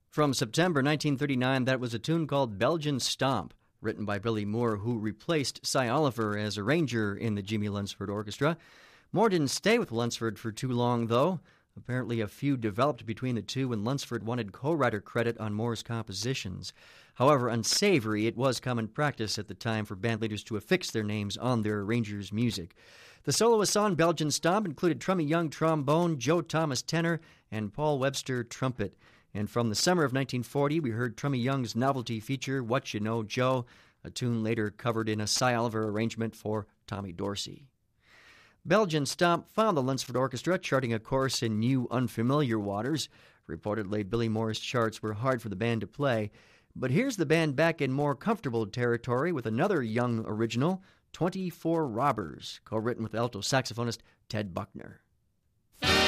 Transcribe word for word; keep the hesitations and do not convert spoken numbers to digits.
From September nineteen thirty-nine, that was a tune called Belgian Stomp, written by Billy Moore, who replaced Cy Oliver as arranger in the Jimmy Lunceford Orchestra. Moore didn't stay with Lunceford for too long, though. Apparently a feud developed between the two, and Lunceford wanted co-writer credit on Moore's compositions. However unsavory, it was common practice at the time for band leaders to affix their names on their arrangers' music. The soloists on Belgian Stomp included Trummy Young trombone, Joe Thomas tenor, and Paul Webster trumpet. And from the summer of nineteen forty, we heard Trummy Young's novelty feature, What You Know, Joe, a tune later covered in a Cy Oliver arrangement for Tommy Dorsey. Belgian Stomp found the Lunceford Orchestra charting a course in new, unfamiliar waters. Reportedly, Billy Moore's charts were hard for the band to play. But here's the band back in more comfortable territory with another young original, twenty-four Robbers, co-written with alto saxophonist Ted Buckner.